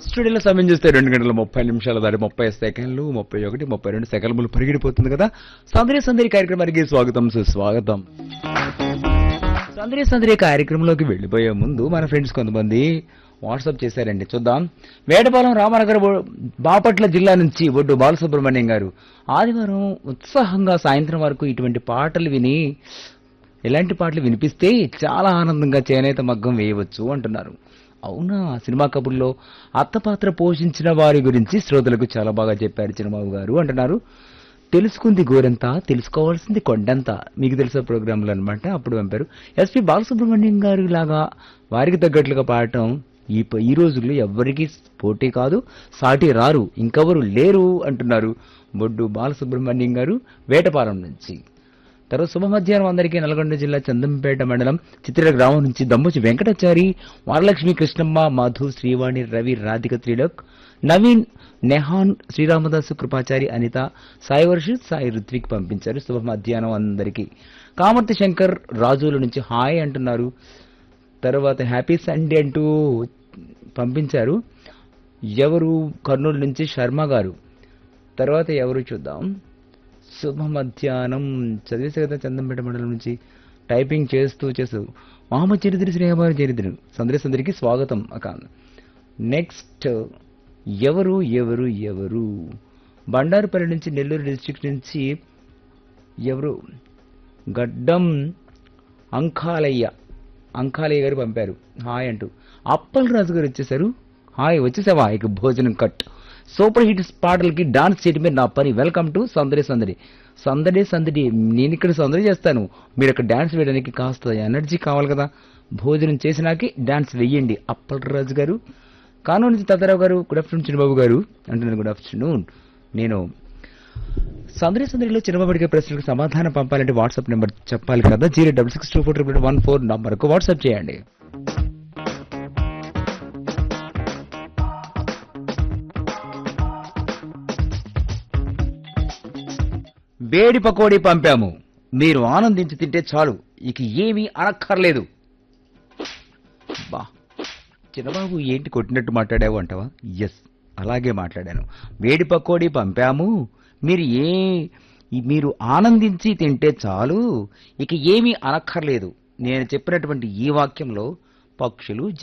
స్టూడియోలో సమయం చూస్తే 2 గంటల 30 నిమిషాలు దాటి 30 సెకండ్లు 31 32 సెకండ్లు పరిగెడిపోతుంది కదా. సందడి సందడి కార్యక్రమానికి స్వాగతం సుస్వాగతం. సందడి సందడి కార్యక్రమంలోకి వెళ్ళిపోయే ముందు మన ఫ్రెండ్స్ కొంతమంది వాట్సాప్ చేశారండి, చూద్దాం. వేటపాలెం రామనగర్ బాపట్ల జిల్లా నుంచి ఒడ్డు బాలసుబ్రహ్మణ్యం గారు ఆదివారం ఉత్సాహంగా సాయంత్రం వరకు ఇటువంటి పాటలు విని ఎలాంటి పాటలు వినిపిస్తే చాలా ఆనందంగా చేనేత మగ్గం వేయవచ్చు అంటున్నారు. అవునా, సినిమా కబుర్లో అత్తపాత్ర పోషించిన వారి గురించి శ్రోతలకు చాలా బాగా చెప్పారు చిన్నబాబు గారు అంటున్నారు. తెలుసుకుంది గోరంతా తెలుసుకోవాల్సింది కొండంతా మీకు తెలిసే ప్రోగ్రాంలు అనమాట. అప్పుడు పంపారు. ఎస్పి బాలసుబ్రహ్మణ్యం గారు లాగా వారికి తగ్గట్లుగా పాడటం ఈ రోజుల్లో ఎవ్వరికి పోటీ కాదు, సాటి రారు, ఇంకెవరు లేరు అంటున్నారు బొడ్డు బాలసుబ్రహ్మణ్యం గారు వేటపాలెం నుంచి. తర్వాత శుభ మధ్యాహ్నం అందరికీ. నల్గొండ జిల్లా చందంపేట మండలం చిత్ర గ్రామం నుంచి దమ్మోజి వెంకటాచారి, వరలక్ష్మి, కృష్ణమ్మ, మధు, శ్రీవాణి, రవి, రాధిక, త్రిలోక్, నవీన్, నెహాన్, శ్రీరామదాసు, కృపాచారి, అనిత, సాయి వర్షిత్, సాయి రుత్విక్ పంపించారు. శుభ మధ్యాహ్నం అందరికీ. కామర్తి శంకర్ రాజుల నుంచి హాయ్ అంటున్నారు. తర్వాత హ్యాపీ సండే అంటూ పంపించారు. ఎవరు? కర్నూలు నుంచి శర్మ గారు. తర్వాత ఎవరు చూద్దాం. శుభ మధ్యాహ్నం చదివేసే కదా చందంపేట మండలం నుంచి టైపింగ్ చేస్తూ మహమ్మద్ చరిత్ర శ్రేయబారి చరిత్ర సందరికి స్వాగతం అక్క. నెక్స్ట్ ఎవరు ఎవరు ఎవరు బండారుపల్లి నుంచి నెల్లూరు డిస్ట్రిక్ట్ నుంచి ఎవరు? గడ్డం అంకాలయ్య గారు పంపారు హాయ్ అంటూ. అప్పల్ రాజు గారు వచ్చేసారు. హాయ్, వచ్చేసావా? ఇక భోజనం కట్. సూపర్ హిట్స్ పాటలకి డాన్స్ చేయడమే నా పని. వెల్కమ్ టు సందడి. నేను ఇక్కడ సందడి చేస్తాను, మీరు అక్కడ డాన్స్ వేయడానికి కాస్త ఎనర్జీ కావాలి కదా. భోజనం చేసినాకి డాన్స్ వెయ్యండి. అప్పల్ రాజు గారు. కానూరు నుంచి తాతారావు గారు గుడ్ ఆఫ్టర్నూన్ చిన్నబాబు గారు అంటున్నారు. Good afternoon. నేను సందడిలో చిన్నబాబు అడిగే ప్రశ్నలకు సమాధానం పంపాలంటే వాట్సాప్ నెంబర్ చెప్పాలి కదా. 0662414 నంబర్కు వాట్సాప్ చేయండి. వేడి పకోడీ పంపాము, మీరు ఆనందించి తింటే చాలు, ఇక ఏమీ అనక్కర్లేదు. బా చిన్నబాబు ఏంటి కొట్టినట్టు మాట్లాడావు అంటావా? ఎస్, అలాగే మాట్లాడాను. వేడి పకోడీ పంపాము, మీరు ఆనందించి తింటే చాలు, ఇక ఏమీ అనక్కర్లేదు. నేను చెప్పినటువంటి ఈ వాక్యంలో పక్షులు